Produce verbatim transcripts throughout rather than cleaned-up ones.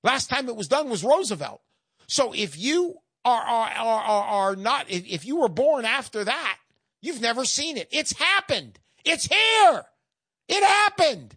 Last time it was done was Roosevelt. So if you are are are, are, are not, if, if you were born after that, you've never seen it. It's happened. It's here. It happened.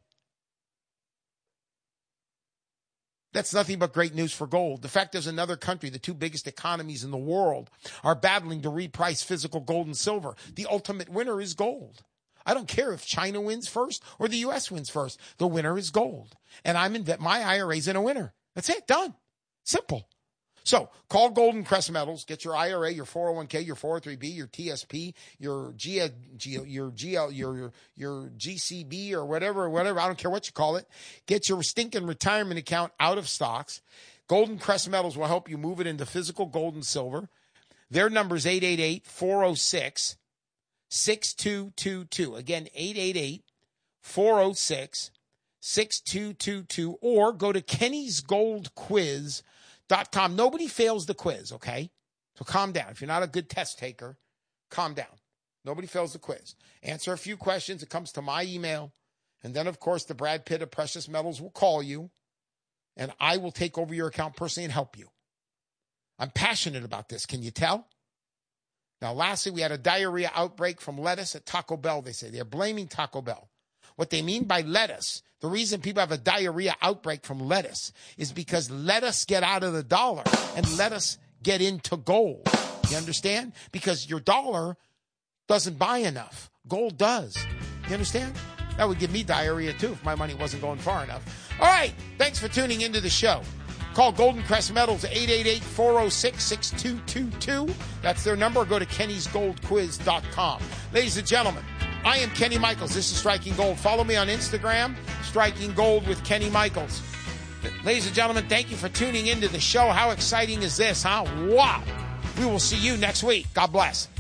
That's nothing but great news for gold. The fact is, another country, the two biggest economies in the world, are battling to reprice physical gold and silver. The ultimate winner is gold. I don't care if China wins first or the U S wins first. The winner is gold. And I'm in my I R A's in a winner. That's it. Done. Simple. So call Golden Crest Metals. Get your I R A, your four oh one k, your four oh three b, your T S P, your G, G, your G L, your, your your G C B or whatever, whatever. I don't care what you call it. Get your stinking retirement account out of stocks. Golden Crest Metals will help you move it into physical gold and silver. Their number is eight eight eight, four oh six, six two two two. Again, eight eight eight, four oh six, six two two two. Or go to Kenny's Gold Quiz. Dot com. Nobody fails the quiz, okay? So calm down. If you're not a good test taker, calm down. Nobody fails the quiz. Answer a few questions. It comes to my email. And then, of course, the Brad Pitt of Precious Metals will call you. And I will take over your account personally and help you. I'm passionate about this. Can you tell? Now, lastly, we had a diarrhea outbreak from lettuce at Taco Bell, they say. They're blaming Taco Bell. What they mean by lettuce, the reason people have a diarrhea outbreak from lettuce is because let us get out of the dollar and let us get into gold. You understand? Because your dollar doesn't buy enough. Gold does. You understand? That would give me diarrhea, too, if my money wasn't going far enough. All right. Thanks for tuning into the show. Call Golden Crest Metals, eight eight eight, four oh six, six two two two. That's their number. Go to Kennys Gold Quiz dot com. Ladies and gentlemen, I am Kenny Michaels. This is Striking Gold. Follow me on Instagram, Striking Gold with Kenny Michaels. Ladies and gentlemen, thank you for tuning into the show. How exciting is this, huh? Wow. We will see you next week. God bless.